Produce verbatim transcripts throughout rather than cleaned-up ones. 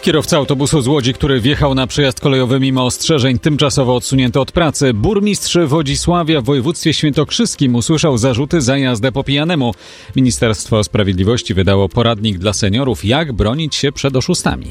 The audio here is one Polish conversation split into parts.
Kierowca autobusu z Łodzi, który wjechał na przejazd kolejowy mimo ostrzeżeń, tymczasowo odsunięty od pracy. Burmistrz Wodzisławia w województwie świętokrzyskim usłyszał zarzuty za jazdę po pijanemu. Ministerstwo Sprawiedliwości wydało poradnik dla seniorów, jak bronić się przed oszustami.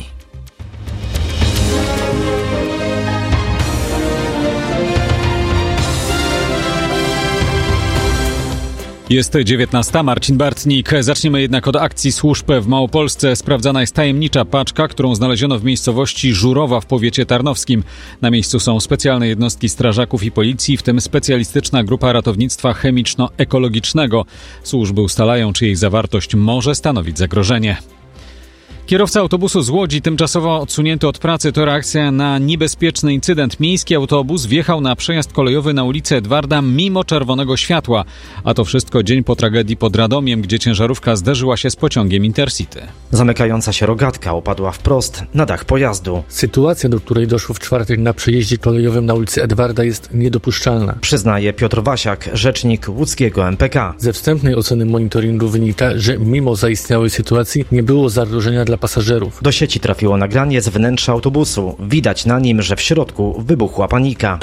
Jest dziewiętnasta, Marcin Bartnik. Zaczniemy jednak od akcji służb w Małopolsce. Sprawdzana jest tajemnicza paczka, którą znaleziono w miejscowości Żurowa w powiecie tarnowskim. Na miejscu są specjalne jednostki strażaków i policji, w tym specjalistyczna grupa ratownictwa chemiczno-ekologicznego. Służby ustalają, czy jej zawartość może stanowić zagrożenie. Kierowca autobusu z Łodzi, tymczasowo odsunięty od pracy, to reakcja na niebezpieczny incydent. Miejski autobus wjechał na przejazd kolejowy na ulicę Edwarda mimo czerwonego światła. A to wszystko dzień po tragedii pod Radomiem, gdzie ciężarówka zderzyła się z pociągiem Intercity. Zamykająca się rogatka opadła wprost na dach pojazdu. Sytuacja, do której doszło w czwartek na przejeździe kolejowym na ulicy Edwarda, jest niedopuszczalna, przyznaje Piotr Wasiak, rzecznik łódzkiego M P K. Ze wstępnej oceny monitoringu wynika, że mimo zaistniałej sytuacji nie było zagrożenia dla pasażerów. Do sieci trafiło nagranie z wnętrza autobusu. Widać na nim, że w środku wybuchła panika.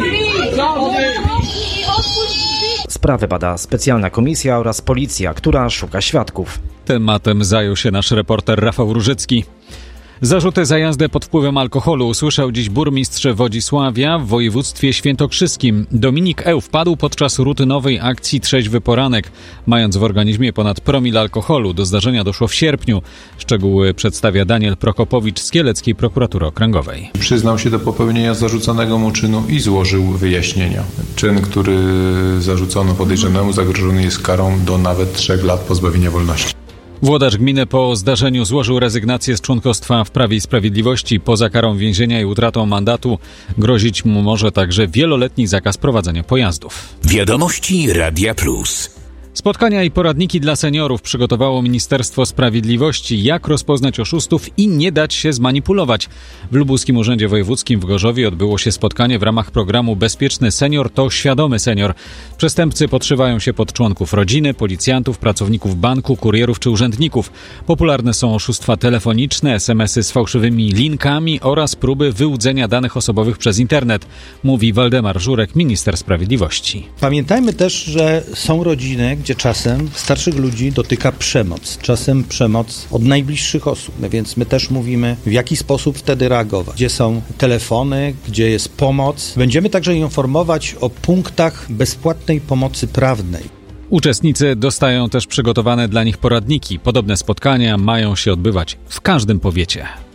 Sprawę bada specjalna komisja oraz policja, która szuka świadków. Tematem zajął się nasz reporter Rafał Różycki. Zarzuty za jazdę pod wpływem alkoholu usłyszał dziś burmistrz Wodzisławia w województwie świętokrzyskim. Dominik Eł wpadł podczas rutynowej akcji Trzeźwy Poranek, mając w organizmie ponad promil alkoholu. Do zdarzenia doszło w sierpniu. Szczegóły przedstawia Daniel Prokopowicz z Kieleckiej Prokuratury Okręgowej. Przyznał się do popełnienia zarzucanego mu czynu i złożył wyjaśnienia. Czyn, który zarzucono podejrzanemu, zagrożony jest karą do nawet trzech lat pozbawienia wolności. Włodacz gminy po zdarzeniu złożył rezygnację z członkostwa w Prawie i Sprawiedliwości. Poza karą więzienia i utratą mandatu grozić mu może także wieloletni zakaz prowadzenia pojazdów. Wiadomości Radia Plus. Spotkania i poradniki dla seniorów przygotowało Ministerstwo Sprawiedliwości, jak rozpoznać oszustów i nie dać się zmanipulować. W Lubuskim Urzędzie Wojewódzkim w Gorzowie odbyło się spotkanie w ramach programu Bezpieczny Senior to Świadomy Senior. Przestępcy podszywają się pod członków rodziny, policjantów, pracowników banku, kurierów czy urzędników. Popularne są oszustwa telefoniczne, es em esy z fałszywymi linkami oraz próby wyłudzenia danych osobowych przez internet, mówi Waldemar Żurek, minister sprawiedliwości. Pamiętajmy też, że są rodziny, gdzie czasem starszych ludzi dotyka przemoc, czasem przemoc od najbliższych osób, więc my też mówimy, w jaki sposób wtedy reagować, gdzie są telefony, gdzie jest pomoc. Będziemy także informować o punktach bezpłatnej pomocy prawnej. Uczestnicy dostają też przygotowane dla nich poradniki. Podobne spotkania mają się odbywać w każdym powiecie.